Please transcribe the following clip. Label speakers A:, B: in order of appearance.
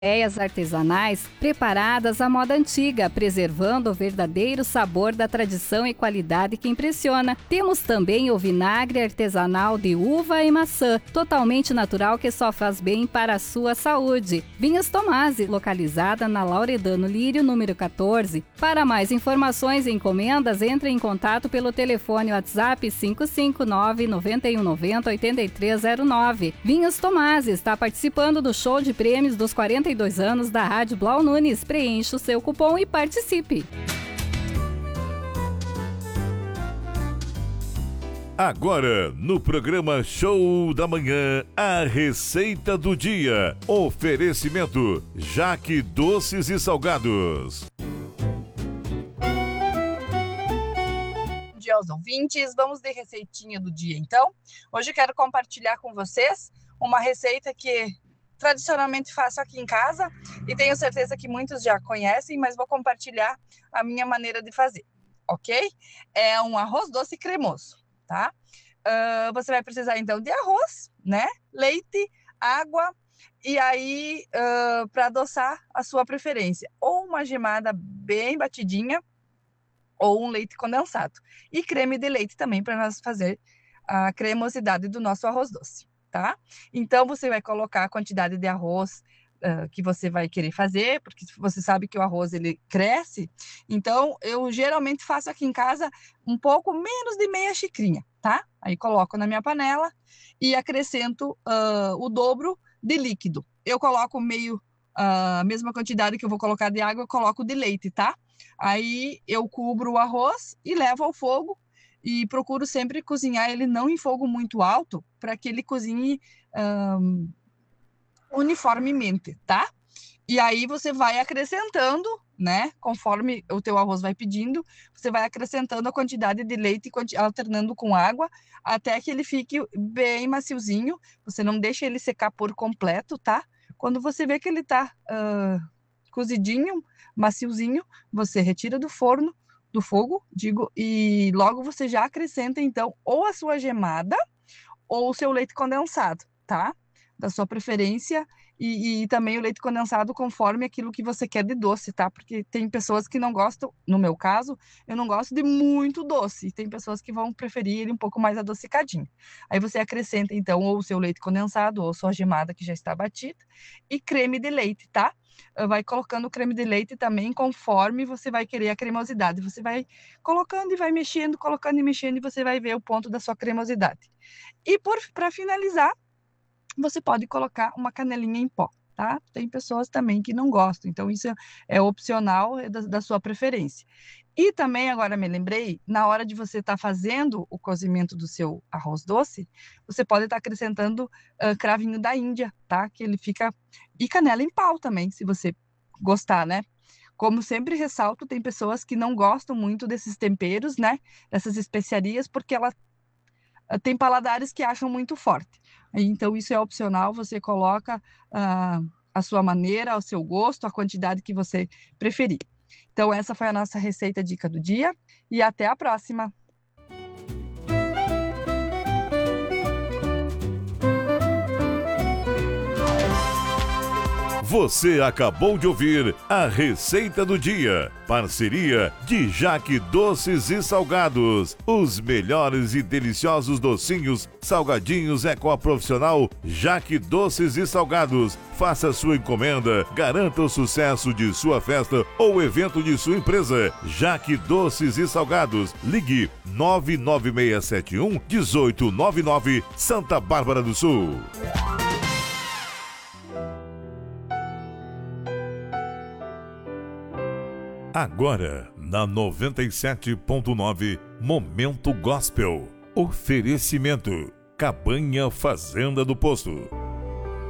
A: Ideias artesanais preparadas à moda antiga, preservando o verdadeiro sabor da tradição e qualidade que impressiona. Temos também o vinagre artesanal de uva e maçã, totalmente natural que só faz bem para a sua saúde. Vinhos Tomasi, localizada na Lauredano Lírio, número 14. Para mais informações e encomendas, entre em contato pelo telefone WhatsApp 559 9190 8309. Vinhos Tomasi está participando do show de prêmios dos 42 anos da Rádio Blau Nunes. Preencha o seu cupom e participe.
B: Agora, no programa Show da Manhã, a receita do dia. Oferecimento Jaque Doces e Salgados.
C: Bom dia aos ouvintes, vamos de receitinha do dia então. Hoje eu quero compartilhar com vocês uma receita que tradicionalmente faço aqui em casa e tenho certeza que muitos já conhecem, mas vou compartilhar a minha maneira de fazer, ok? É um arroz doce cremoso, tá? Você vai precisar então de arroz, né? Leite, água e aí para adoçar a sua preferência, ou uma gemada bem batidinha ou um leite condensado e creme de leite também para nós fazer a cremosidade do nosso arroz doce. Tá? Então, você vai colocar a quantidade de arroz que você vai querer fazer, porque você sabe que o arroz, ele cresce. Então, eu geralmente faço aqui em casa um pouco menos de meia xicrinha, tá? Aí, coloco na minha panela e acrescento o dobro de líquido. Eu coloco a mesma quantidade que eu vou colocar de água, eu coloco de leite, tá? Aí, eu cubro o arroz e levo ao fogo. E procuro sempre cozinhar ele não em fogo muito alto, para que ele cozinhe uniformemente, tá? E aí você vai acrescentando, né? Conforme o teu arroz vai pedindo, você vai acrescentando a quantidade de leite, alternando com água, até que ele fique bem maciozinho. Você não deixa ele secar por completo, tá? Quando você vê que ele tá cozidinho, maciozinho, você retira do fogo, e logo você já acrescenta, então, ou a sua gemada ou o seu leite condensado, tá? Da sua preferência, e também o leite condensado conforme aquilo que você quer de doce, tá? Porque tem pessoas que não gostam, no meu caso, eu não gosto de muito doce, e tem pessoas que vão preferir ele um pouco mais adocicadinho. Aí você acrescenta, então, ou o seu leite condensado, ou sua gemada que já está batida, e creme de leite, tá? Vai colocando o creme de leite também conforme você vai querer a cremosidade. Você vai colocando e vai mexendo, colocando e mexendo, e você vai ver o ponto da sua cremosidade. E para finalizar, você pode colocar uma canelinha em pó, tá? Tem pessoas também que não gostam, então isso é opcional, é da sua preferência. E também, agora me lembrei, na hora de você estar fazendo o cozimento do seu arroz doce, você pode estar acrescentando cravinho da Índia, tá? Que ele fica... E canela em pau também, se você gostar, né? Como sempre ressalto, tem pessoas que não gostam muito desses temperos, né? Dessas especiarias, porque ela tem paladares que acham muito forte. Então, isso é opcional, você coloca a sua maneira, ao seu gosto, a quantidade que você preferir. Então, essa foi a nossa receita dica do dia e até a próxima!
B: Você acabou de ouvir a receita do dia. Parceria de Jaque Doces e Salgados. Os melhores e deliciosos docinhos, salgadinhos é com a profissional Jaque Doces e Salgados. Faça sua encomenda, garanta o sucesso de sua festa ou evento de sua empresa. Jaque Doces e Salgados. Ligue 99671 1899, Santa Bárbara do Sul. Agora, na 97.9, Momento Gospel. Oferecimento: Cabanha Fazenda do Posto.